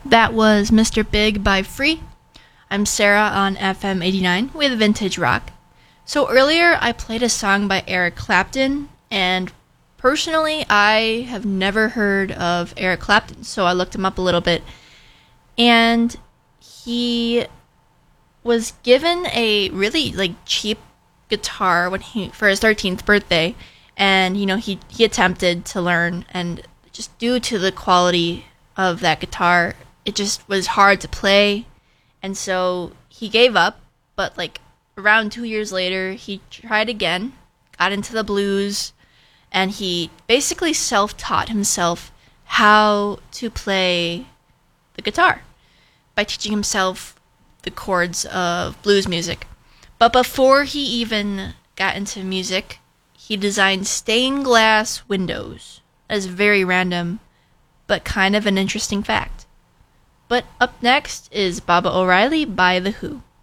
That was Mr. Big by Free. I'm Sarah on FM 89 with Vintage Rock. So earlier I played a song by Eric Clapton, and personally I have never heard of Eric Clapton, so I looked him up a little bit. And he was given a really cheap guitar for his 13th birthday, and he attempted to learn, and just due to the quality of that guitar, it just was hard to play, and so he gave up. But around 2 years later, he tried again, got into the blues, and he basically self-taught himself how to play the guitar by teaching himself the chords of blues music. But before he even got into music, he designed stained glass windows. That is very random, but kind of an interesting fact. But up next is Baba O'Riley by The Who.